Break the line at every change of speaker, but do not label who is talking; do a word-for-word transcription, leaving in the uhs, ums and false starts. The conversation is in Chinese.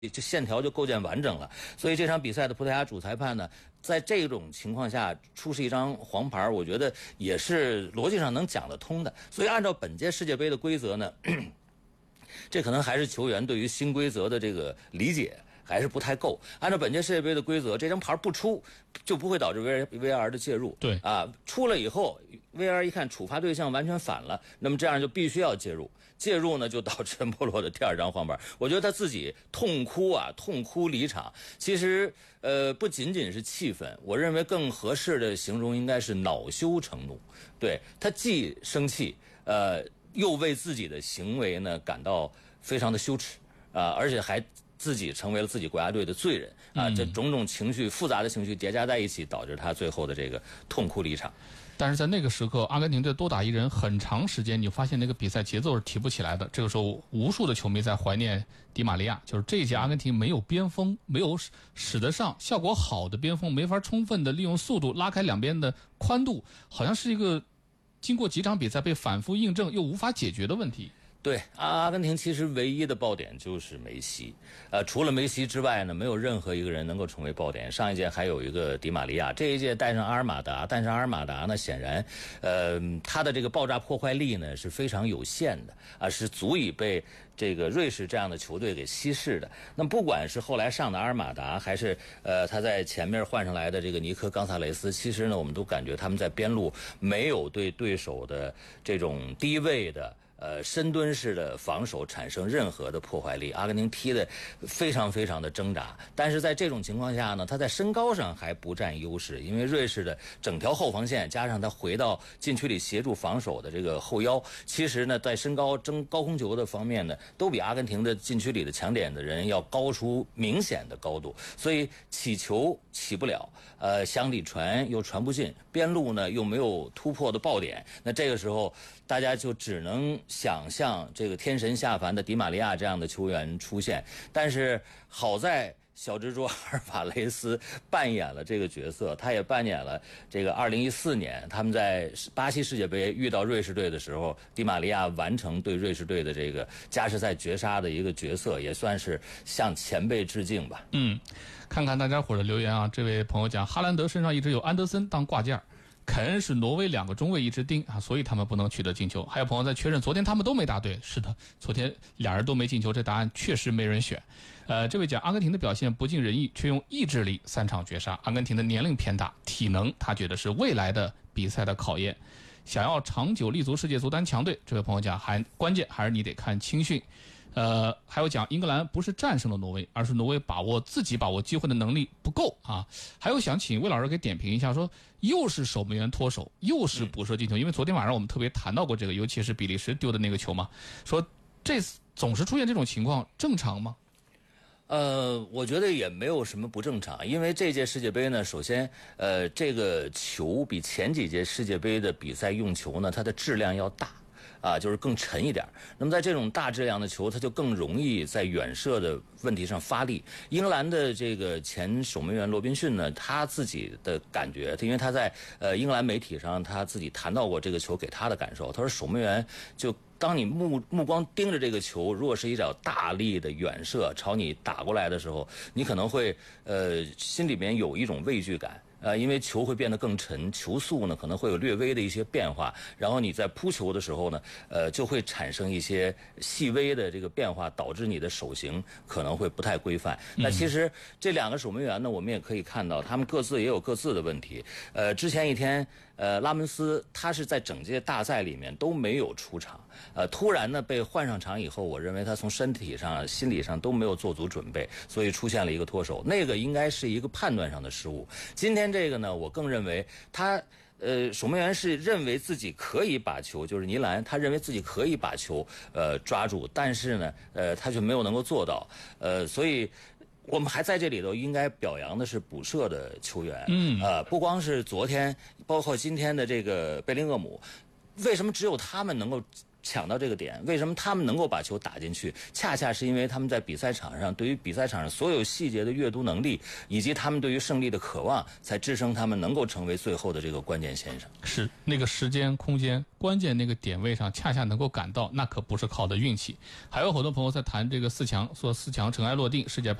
这线条就构建完整了。所以这场比赛的葡萄牙主裁判呢，在这种情况下出示一张黄牌，我觉得也是逻辑上能讲得通的。所以按照本届世界杯的规则呢，这可能还是球员对于新规则的这个理解还是不太够。按照本届世界杯的规则，这张牌不出就不会导致 V R 的介入。
对
啊，出了以后 V R 一看处罚对象完全反了，那么这样就必须要介入。介入呢，就导致莫罗的第二张黄牌。我觉得他自己痛哭啊，痛哭离场。其实呃，不仅仅是气愤，我认为更合适的形容应该是恼羞成怒。对，他既生气，呃，又为自己的行为呢感到非常的羞耻啊、呃，而且还自己成为了自己国家队的罪人啊！这种种情绪复杂的情绪叠加在一起，导致他最后的这个痛哭离场。
但是在那个时刻，阿根廷队多打一人，很长时间你发现那个比赛节奏是提不起来的。这个时候，无数的球迷在怀念迪玛利亚，就是这一届阿根廷没有边锋，没有使得上效果好的边锋，没法充分的利用速度拉开两边的宽度，好像是一个经过几场比赛被反复印证又无法解决的问题。
对，阿根廷其实唯一的爆点就是梅西，呃，除了梅西之外呢，没有任何一个人能够成为爆点。上一届还有一个迪玛利亚，这一届带上阿尔马达，但是阿尔马达呢，显然，呃，他的这个爆炸破坏力呢是非常有限的啊、呃，是足以被这个瑞士这样的球队给稀释的。那么不管是后来上的阿尔马达，还是呃他在前面换上来的这个尼科冈萨雷斯，其实呢，我们都感觉他们在边路没有对对手的这种低位的。呃，深蹲式的防守产生任何的破坏力，阿根廷踢得非常非常的挣扎。但是在这种情况下呢，他在身高上还不占优势，因为瑞士的整条后防线加上他回到禁区里协助防守的这个后腰，其实呢，在身高争高空球的方面呢，都比阿根廷的禁区里的抢点的人要高出明显的高度，所以起球起不了，呃，想里传又传不进，边路呢又没有突破的爆点，那这个时候大家就只能想象这个天神下凡的迪玛利亚这样的球员出现。但是好在小蜘蛛阿尔瓦雷斯扮演了这个角色，他也扮演了这个二零一四年他们在巴西世界杯遇到瑞士队的时候，迪玛利亚完成对瑞士队的这个加时赛绝杀的一个角色，也算是向前辈致敬吧。
嗯，看看大家伙的留言啊，这位朋友讲哈兰德身上一直有安德森当挂件，肯恩是挪威两个中卫一直盯啊，所以他们不能取得进球。还有朋友在确认，昨天他们都没答对。是的，昨天俩人都没进球，这答案确实没人选。呃，这位讲阿根廷的表现不尽人意，却用意志力三场绝杀。阿根廷的年龄偏大，体能他觉得是未来的比赛的考验。想要长久立足世界足坛强队，这位朋友讲还关键还是你得看青训。呃，还有讲英格兰不是战胜了挪威，而是挪威把握自己把握机会的能力不够啊。还有想请魏老师给点评一下，说又是守门员脱手，又是补射进球，因为昨天晚上我们特别谈到过这个，尤其是比利时丢的那个球嘛，说这总是出现这种情况，正常吗？
呃，我觉得也没有什么不正常，因为这届世界杯呢，首先，呃，这个球比前几届世界杯的比赛用球呢，它的质量要大。啊，就是更沉一点。那么在这种大质量的球，它就更容易在远射的问题上发力。英格兰的这个前守门员罗宾逊呢，他自己的感觉，因为他在呃英格兰媒体上他自己谈到过这个球给他的感受，他说守门员就当你目目光盯着这个球，如果是一脚大力的远射朝你打过来的时候，你可能会呃心里面有一种畏惧感。呃，因为球会变得更沉，球速呢可能会有略微的一些变化，然后你在扑球的时候呢，呃，就会产生一些细微的这个变化，导致你的手型可能会不太规范。嗯、那其实这两个守门员呢，我们也可以看到，他们各自也有各自的问题。呃，之前一天，呃，拉门斯他是在整届大赛里面都没有出场，呃，突然呢被换上场以后，我认为他从身体上、心理上都没有做足准备，所以出现了一个脱手，那个应该是一个判断上的失误。今天这个呢，我更认为他呃守门员是认为自己可以把球，就是尼兰，他认为自己可以把球呃抓住，但是呢呃他却没有能够做到，呃所以我们还在这里头应该表扬的是补射的球员，嗯呃不光是昨天，包括今天的这个贝林厄姆，为什么只有他们能够抢到这个点，为什么他们能够把球打进去？恰恰是因为他们在比赛场上对于比赛场上所有细节的阅读能力，以及他们对于胜利的渴望，才支撑他们能够成为最后的这个关键先生。
是那个时间、空间、关键那个点位上，恰恰能够赶到，那可不是靠的运气。还有很多朋友在谈这个四强，说四强尘埃落定，世界